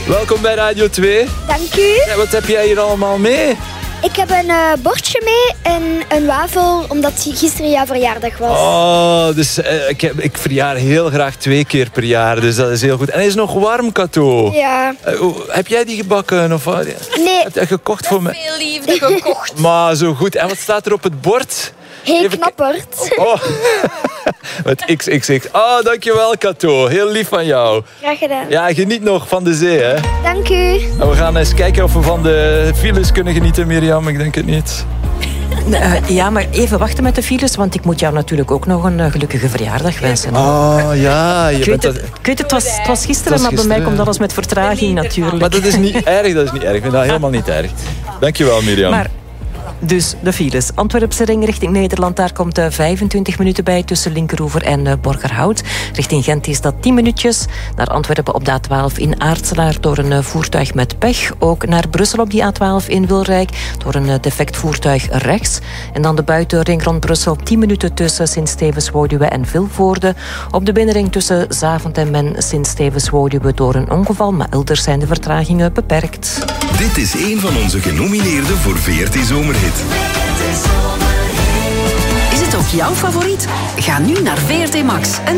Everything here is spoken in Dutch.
welkom bij Radio 2. Dank u. Ja, wat heb jij hier allemaal mee? Ik heb een bordje mee en een wafel, omdat gisteren jouw verjaardag was. Oh, dus ik verjaar heel graag 2 keer per jaar, dus dat is heel goed. En hij is nog warm, Kato. Ja. Heb jij die gebakken? Of wat? Nee. Heb jij gekocht voor me? Veel liefde gekocht. Maar zo goed. En wat staat er op het bord? Heel knapperd. Oh, met XXX. Oh, dankjewel, Kato. Heel lief van jou. Graag gedaan. Ja, geniet nog van de zee, hè. Dank u. En we gaan eens kijken of we van de files kunnen genieten, Mirjam. Ik denk het niet. Ja, maar even wachten met de files, want ik moet jou natuurlijk ook nog een gelukkige verjaardag wensen. Oh, ja. Ik weet het, het was gisteren, maar bij mij komt alles met vertraging natuurlijk. Maar dat is niet erg, dat is niet erg. Ik vind dat helemaal niet erg. Dankjewel, Mirjam. Maar, dus de files. Antwerpse ring richting Nederland, daar komt 25 minuten bij tussen Linkeroever en Borgerhout. Richting Gent is dat 10 minuutjes. Naar Antwerpen op de A12 in Aartselaar door een voertuig met pech. Ook naar Brussel op die A12 in Wilrijk door een defect voertuig rechts. En dan de buitenring rond Brussel 10 minuten tussen Sint-Stevens-Woluwe en Vilvoorde. Op de binnenring tussen Zaventem en Sint-Stevens-Woluwe door een ongeval, maar elders zijn de vertragingen beperkt. Dit is een van onze genomineerden voor VRT Zomerhit. Is het ook jouw favoriet? Ga nu naar VRT Max en